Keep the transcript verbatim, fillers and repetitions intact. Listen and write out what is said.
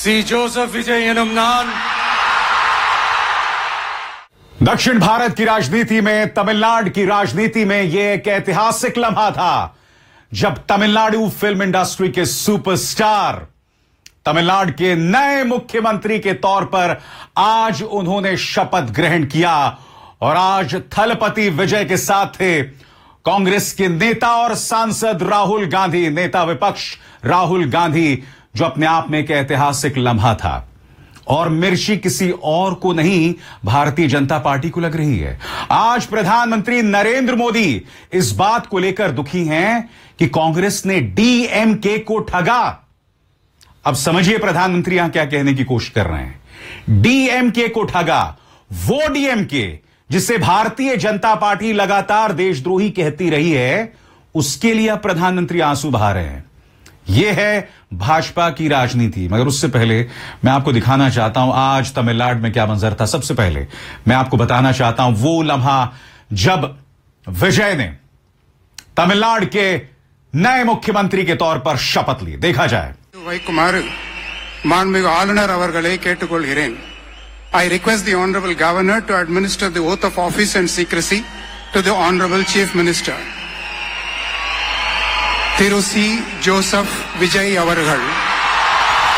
सी Joseph विजय एनुम नान दक्षिण भारत की राजनीति में, तमिलनाडु की राजनीति में यह एक ऐतिहासिक लम्हा था जब तमिलनाडु फिल्म इंडस्ट्री के सुपरस्टार, तमिलनाडु के नए मुख्यमंत्री के तौर पर आज उन्होंने शपथ ग्रहण किया। और आज थलपति विजय के साथ थे कांग्रेस के नेता और सांसद राहुल गांधी, नेता विपक्ष राहुल गांधी, जो अपने आप में एक ऐतिहासिक लम्हा था। और मिर्ची किसी और को नहीं, भारतीय जनता पार्टी को लग रही है। आज प्रधानमंत्री नरेंद्र मोदी इस बात को लेकर दुखी हैं कि कांग्रेस ने डीएमके को ठगा। अब समझिए प्रधानमंत्री यहां क्या कहने की कोशिश कर रहे हैं। डीएमके को ठगा, वो डीएमके जिसे भारतीय जनता पार्टी लगातार देशद्रोही कहती रही है, उसके लिए अब प्रधानमंत्री आंसू बहा रहे हैं। यह है भाजपा की राजनीति। मगर उससे पहले मैं आपको दिखाना चाहता हूं आज तमिलनाडु में क्या मंजर था। सबसे पहले मैं आपको बताना चाहता हूं वो लम्हा जब विजय ने तमिलनाडु के नए मुख्यमंत्री के तौर पर शपथ ली। देखा जाए। வைக்குமாறு மாண்புமிகு ஆளுநர் அவர்களை கேட்டுக்கொள்கிறேன். I request the Honorable Governor to administer the oath of office and secrecy to the Honorable Chief Minister. Thiru C Joseph Vijay அவர்கள்